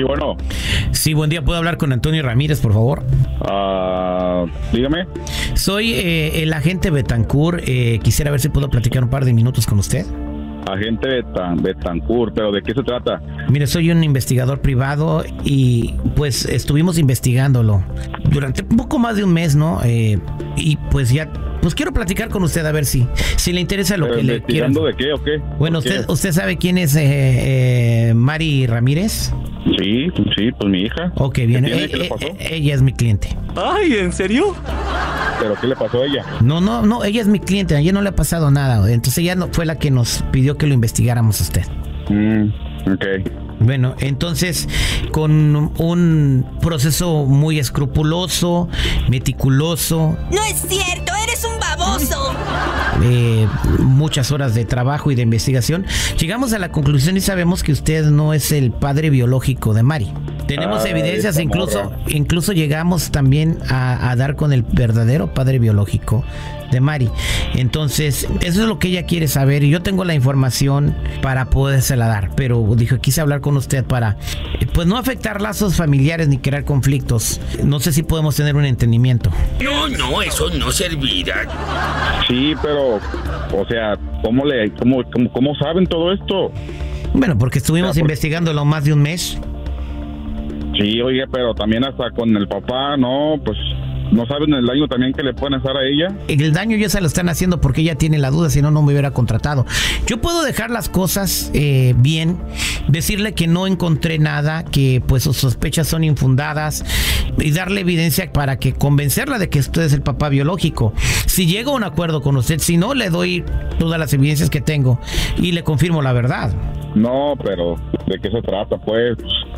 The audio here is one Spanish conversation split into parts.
Sí, bueno. Sí, buen día. ¿Puedo hablar con Antonio Ramírez, por favor? Dígame. Soy el agente Betancourt. Quisiera ver si puedo platicar un par de minutos con usted. Agente Betancourt, ¿pero de qué se trata? Mire, soy un investigador privado y pues estuvimos investigándolo durante un poco más de un mes, ¿no? Y pues ya, pues quiero platicar con usted a ver si le interesa lo que le quiero. ¿Investigando de qué o qué? Bueno, ¿usted sabe quién es Mari Ramírez? Sí, pues mi hija. Ok, bien. ¿Qué le pasó? Ella es mi cliente. Ay, ¿en serio? ¿Pero qué le pasó a ella? No, ella es mi cliente, a ella no le ha pasado nada. Entonces ella no fue la que nos pidió que lo investigáramos a usted. Ok. Bueno, entonces, con un proceso muy escrupuloso, meticuloso. ¡No es cierto! ¡Eres un baboso! Muchas horas de trabajo y de investigación, llegamos a la conclusión y sabemos que usted no es el padre biológico de Mari. Tenemos evidencias, incluso llegamos también a dar con el verdadero padre biológico de Mari. Entonces, eso es lo que ella quiere saber y yo tengo la información para podérsela dar, pero dije, quise hablar con usted para, pues, no afectar lazos familiares ni crear conflictos. No sé si podemos tener un entendimiento. No, eso no servirá. Sí, pero, o sea, ¿cómo saben todo esto? Bueno, porque estuvimos investigándolo más de un mes. Sí, oye, pero también hasta con el papá, no, pues no saben el daño también que le pueden hacer a ella. El daño ya se lo están haciendo porque ella tiene la duda, si no, no me hubiera contratado. Yo puedo dejar las cosas bien, decirle que no encontré nada, que pues sus sospechas son infundadas y darle evidencia para que convencerla de que usted es el papá biológico. Si llego a un acuerdo con usted, si no, le doy todas las evidencias que tengo y le confirmo la verdad. No, pero ¿de qué se trata, pues?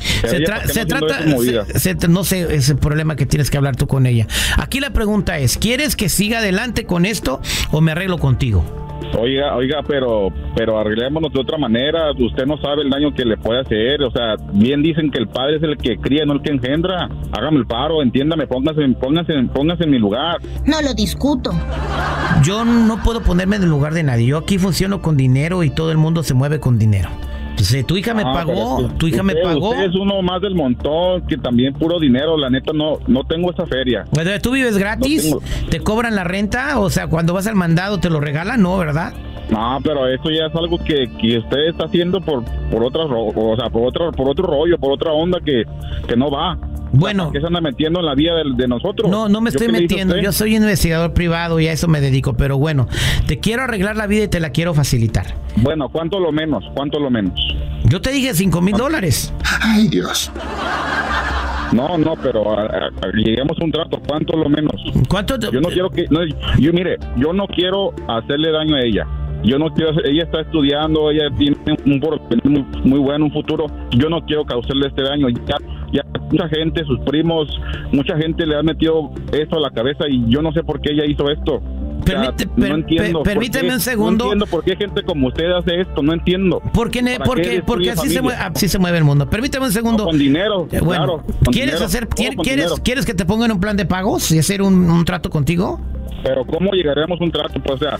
No sé, es el problema que tienes que hablar tú con ella. Aquí la pregunta es, ¿quieres que siga adelante con esto o me arreglo contigo? Oiga, pero arreglémonos de otra manera. Usted no sabe el daño que le puede hacer. O sea, bien dicen que el padre es el que cría, no el que engendra. Hágame el paro, entiéndame, póngase en mi lugar. No lo discuto. Yo no puedo ponerme en el lugar de nadie. Yo aquí funciono con dinero y todo el mundo se mueve con dinero. Entonces, tu hija me pagó, Usted es uno más del montón, que también puro dinero, la neta no tengo esa feria. Bueno, ¿tú vives gratis? ¿Te cobran la renta? O sea, cuando vas al mandado te lo regalan, ¿no, verdad? No, pero eso ya es algo que usted está haciendo por otro rollo, por otra onda que no va. Bueno, ¿qué se anda metiendo en la vida de nosotros? No me estoy metiendo. Yo soy investigador privado y a eso me dedico. Pero bueno, te quiero arreglar la vida y te la quiero facilitar. Bueno, ¿cuánto lo menos? Yo te dije $5,000. Ay, Dios. No, pero lleguemos a un trato. ¿Cuánto lo menos? ¿Cuánto? Yo no quiero yo no quiero hacerle daño a ella. Yo no quiero, ella está estudiando, ella tiene un porvenir muy bueno, un futuro. Yo no quiero causarle este daño. Ya mucha gente, sus primos, mucha gente le ha metido esto a la cabeza y yo no sé por qué ella hizo esto. No entiendo. Permíteme un segundo. No entiendo por qué gente como usted hace esto, no entiendo. Porque así se mueve el mundo. Permíteme un segundo. No, con dinero, bueno, claro. ¿Quieres que te pongan un plan de pagos y hacer un trato contigo? Pero ¿cómo llegaremos a un trato? Pues, o sea,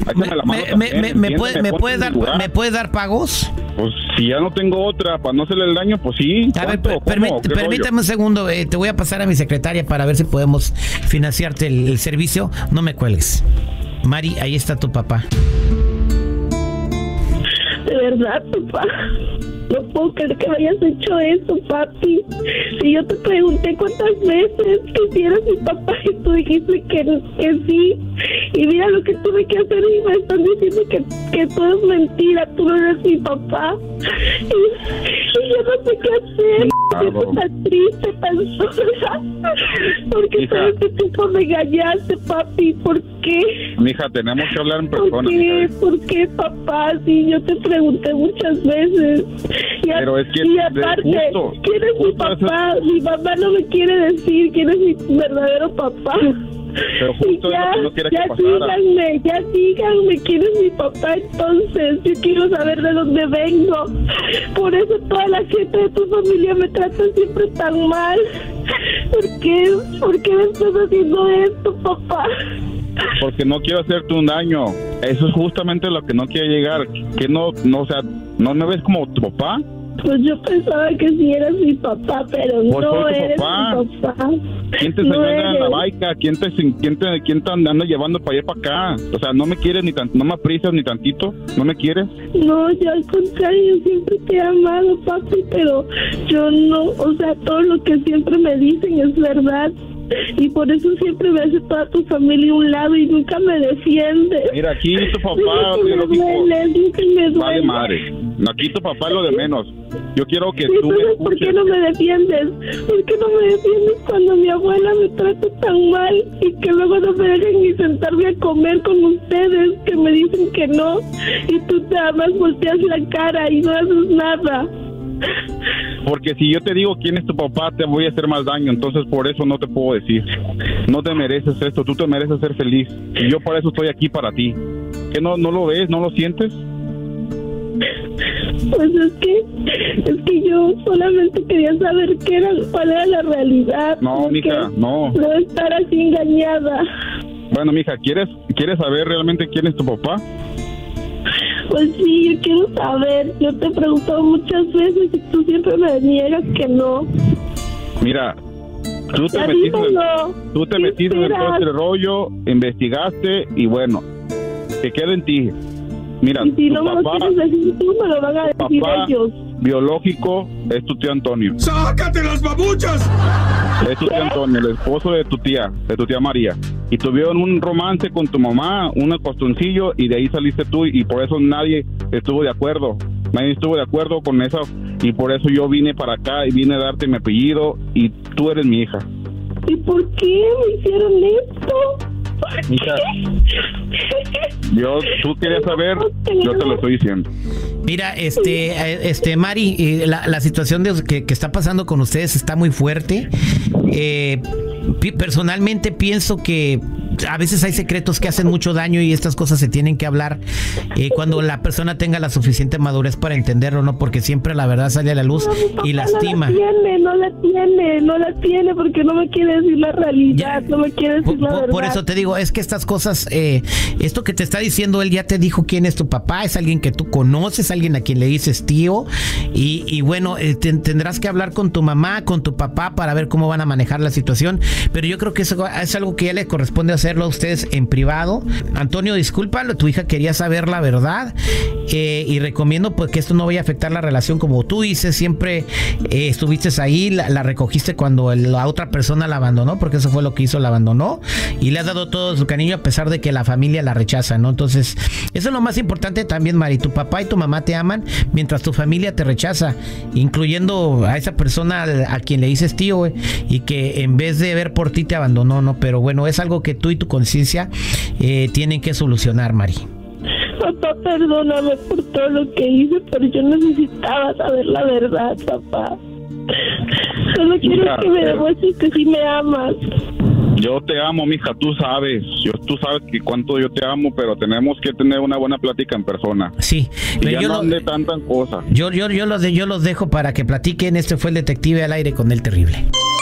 ¿Me puedes dar pagos? Pues si ya no tengo otra para no hacerle el daño, pues sí. A ver, permítame un segundo, te voy a pasar a mi secretaria para ver si podemos financiarte el servicio. No me cuelgues. Mari, ahí está tu papá. De verdad, papá. No puedo creer que me hayas hecho eso, papi. Si yo te pregunté cuántas veces que si eras mi papá y tú dijiste que sí. Y mira lo que tuve que hacer y me están diciendo que todo es mentira. Tú no eres mi papá. Y yo no sé qué hacer. Estoy tan triste, tan sola. Porque todo este tiempo me engañaste, papi. ¿Por qué? Mija, tenemos que hablar en persona. ¿Por qué, papá? Sí, yo te pregunté muchas veces. Pero es que y aparte, ¿quién es mi papá? Mi mamá no me quiere decir quién es mi verdadero papá. Pero justo ya, no quiere que pasara. Díganme quién es mi papá. Entonces yo quiero saber de dónde vengo. Por eso toda la gente de tu familia me trata siempre tan mal. ¿Por qué me estás haciendo esto, papá? Porque no quiero hacerte un daño. Eso es justamente lo que no quiero llegar. Que no, o sea, ¿no me ves como tu papá? Pues yo pensaba que sí eras mi papá, pero Pues no soy tu eres papá. mi papá. ¿Quién te No enseñó en la eres. baica? ¿Quién te anda llevando para allá para acá? O sea, no me quieres no me aprecias ni tantito, ¿no me quieres? No, yo al contrario, yo siempre te he amado, papi, pero yo no, o sea, todo lo que siempre me dicen es verdad. Y por eso siempre me hace toda tu familia a un lado y nunca me defiendes. Mira, aquí tu papá Nunca me biológico duele, nunca me duele. vale madre. Aquí tu papá es lo de menos. Yo quiero que Sí, tú me entonces, ¿por qué escuches. no me defiendes? ¿Por qué no me defiendes cuando mi abuela me trata tan mal y que luego no me dejan ni sentarme a comer con ustedes, que me dicen que no? Y tú nada más volteas la cara y no haces nada. Porque si yo te digo quién es tu papá, te voy a hacer más daño. Entonces, por eso no te puedo decir. No te mereces esto. Tú te mereces ser feliz. Y yo por eso estoy aquí para ti. ¿Que no lo ves? ¿No lo sientes? Pues es que yo solamente quería saber cuál era la realidad. No, mija, no. No estar así engañada. Bueno, mija, ¿quieres saber realmente quién es tu papá? Pues sí, yo quiero saber. Yo te he preguntado muchas veces y tú siempre me niegas que no. Mira, tú te Ya metiste dímelo. en Esperas. todo este rollo, investigaste y bueno, que quede en ti. Mira, Y si tu no me lo papá quieres decir tú, me lo van a decir ellos. biológico es tu tío Antonio. ¡Sácate las babuchas! Es tu tío Antonio, el esposo de tu tía María. Y tuvieron un romance con tu mamá, un costoncillo, y de ahí saliste tú, y por eso nadie estuvo de acuerdo. Nadie estuvo de acuerdo con eso, y por eso yo vine para acá y vine a darte mi apellido, y tú eres mi hija. ¿Y por qué me hicieron esto? ¿Por Hija, tú querías saber, yo te lo estoy diciendo. Mira, Mari, la situación que está pasando con ustedes está muy fuerte. Personalmente pienso que a veces hay secretos que hacen mucho daño y estas cosas se tienen que hablar cuando la persona tenga la suficiente madurez para entenderlo, ¿no? Porque siempre la verdad sale a la luz y lastima. No la tiene porque no me quiere decir la realidad, no me quiere decir la verdad. Por eso te digo, es que estas cosas, esto que te está diciendo él ya te dijo quién es tu papá, es alguien que tú conoces, alguien a quien le dices tío, y bueno, tendrás que hablar con tu mamá, con tu papá para ver cómo van a manejar la situación, pero yo creo que eso es algo que ya le corresponde hacerlo a ustedes en privado. Antonio, discúlpalo, tu hija quería saber la verdad, y recomiendo pues que esto no vaya a afectar la relación. Como tú dices, siempre estuviste ahí, la recogiste cuando la otra persona la abandonó, porque eso fue lo que hizo, la abandonó, y le has dado todo su cariño a pesar de que la familia la rechaza, ¿no? Entonces, eso es lo más importante también, Mari. Tu papá y tu mamá te aman mientras tu familia te rechaza, incluyendo a esa persona a quien le dices tío, y que en vez de ver por ti te abandonó, ¿no? Pero bueno, es algo que tú y tu conciencia tienen que solucionar, Mari. Papá, perdóname por todo lo que hice, pero yo necesitaba saber la verdad, papá. Solo quiero que me demuestres que sí me amas. Yo te amo, mija, tú sabes que cuánto yo te amo, pero tenemos que tener una buena plática en persona. Sí, y pero ya no de tantas cosas. Yo los dejo para que platiquen. Este fue el Detective al Aire con El Terrible.